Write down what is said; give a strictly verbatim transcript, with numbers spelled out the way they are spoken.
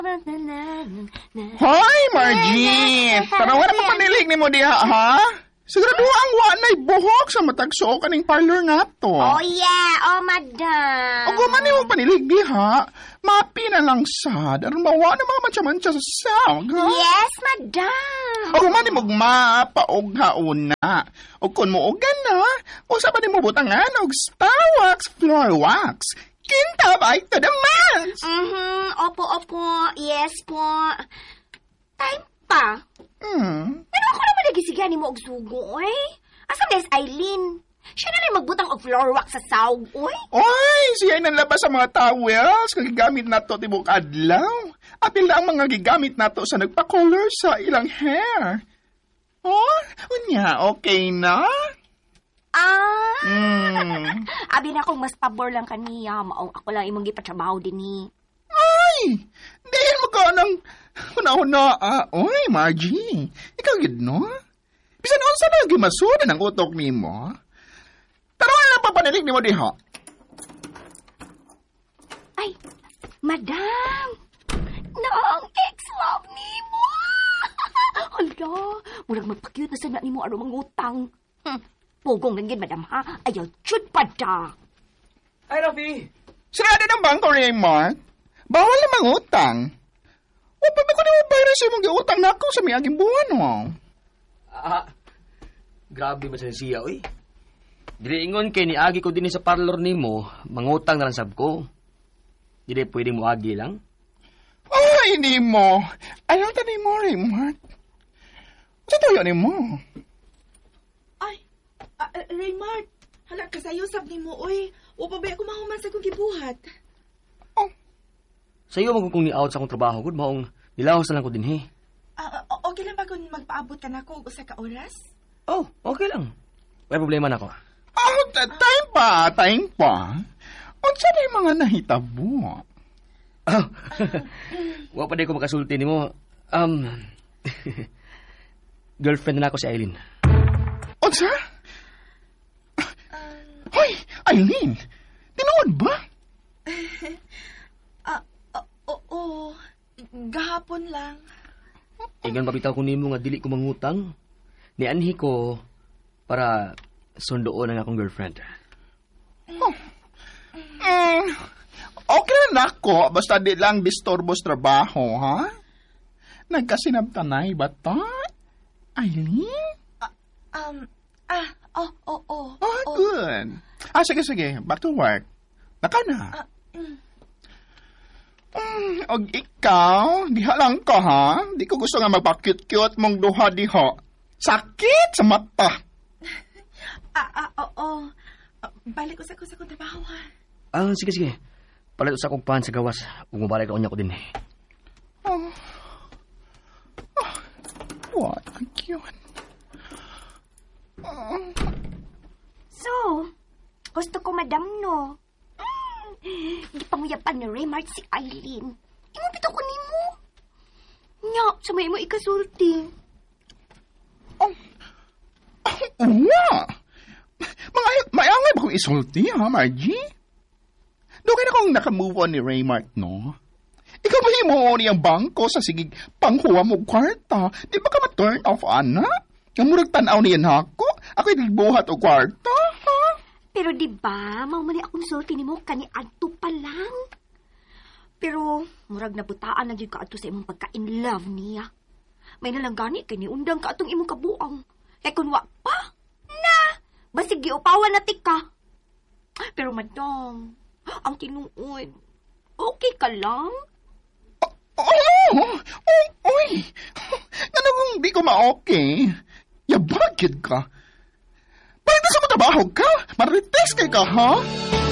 Hoy, Margie! Tanawa na mapanilig ni mo diha, ha? Sigurado ang wanay buhok sa matagso kaning parlor nga to. Oh, yeah. Oh, madam. O guman mo panilig diha, mapi na lang sad. Aron mawa na mga mancha-mancha sa sawag, ha? Yes, madam. O guman mo mapaog hauna. O kun mo ogan na, usa pa ni mo butangan og Star Wax Floor Wax. Kinta ba ito the max? Mm-hmm. Opo, opo. Yes po. Time pa. Hmm. Pero ako naman nagisigan ni mo og sugo, oy. Asa des Eileen? Siya na lang magbutang og floor wax sa sawg, oy. Oy, siya ay nanlabas sa mga towels kag gigamit nato tibok adlaw. Apil na ang mga gigamit nato sa nagpa-color sa ilang hair. Oh, unya, okay na? Ah. Hmm. Abi na akong mas pabor lang kaniya. Maong ako lang imong gipatrabaho din ni. Ay! Dahil mo ka ng una-una, ah. Oy, Margie. Ikaw yun, no? Bisan unsa na gimasuda ng utok ni mo? Taruan lang papanilig ni mo diha. Ay, madam! Naang ex-love ni mo! Hala, murag magpa-cute na sana ni mo ano mangutang. Hm, pugong lang yun, madam, ha? Ayaw, chud pa da. Ay, Rafi! Sinada ng bangko ni Mark. Bawal na mangutang. O, pa ba ko na mo bayra sa imong giutang na ako sa miyaging buwan mo? Ah, grabe ba sa siya, oy? Dili ingon kay ni agi ko din sa parlor nimo, mangutang na lang sab ko. Dili pwede mo agi lang? Oh, hindi mo. Ayaw ta ni mo, Raymart. Sa tuyo ni mo. Ay, uh, Raymart, hala kasayo sab ni mo, oy. O pa ba ako mahuman sa kong gibuhat? Oh. Sa'yo mo kung ni-out sa akong trabaho, good maong nilahos na lang ko din, he. Uh, okay lang ba kung magpaabot ka na ako sa ka oras? Oh, okay lang. May problema na ako. Oh, time pa, time pa. Unsa na yung mga nahitabo? Oh, wa pa di ko makasulti ni mo. Um, girlfriend na ako si Eileen. Unsa? Hoy, Eileen! Tinuod ba? Ah, uh, oo. Gahapon lang. Ingan mapitaw ko nimo nga dili ko mangutang. Nianhi ko para sundoon ang akong girlfriend. Oh. Mm, okay na nako, basta di lang disturbo sa trabaho, ha? Nagkasinabtanay ba ta? Eileen? Um, ah, oh, oh, oh. Oh, good. Ah, sige, sige. Back to work. Naka na. Ah, mm. Mm, og ikaw, diha lang ka, ha? Di ko gusto nga magpa-cute-cute mong duha diha. Sakit sa mata. Ah, ah, oo. Uh, balik ko sa ko sa kong trabaho, ha? Ah, sige, sige. Palit sa akong pan sa gawas. Kung mabalik ako niya ko din. Oh. Oh. What a cute. Oh. So, gusto ko, madam, no? Hindi pa muyapan ni Raymart si Eileen. Imapito ko ni mo. Nya, sa may mo ikasulti. Oh. Oh, nga. Mga, mayangay ba kong isulti, ha, Margie? Doon ka na kong nakamove on ni Raymart, no? Ikaw ba himuon niyang bangko sa sigig panghuwa mo kwarta? Di ba ka ma-turn off, ana? Kamurag tanaw niyan ako? Ako'y nagbuhat o kwarta, ha? Pero di ba, maumali akong sulti ni mo kani adto pa lang. Pero, murag nabutaan na dyan ka adto sa imong pagka-in love niya. May nalang gani kay ni undang ka atong imong kabuang. Kaya kung wa pa, na, basig giupawan na tika. Pero madam, ang tinuod, okay ka lang? Oh, oh, oy. Ano kung di ko ma-okay? Yabagid ka. Bakit sa mo trabaho ka? Marites kay ka, ha?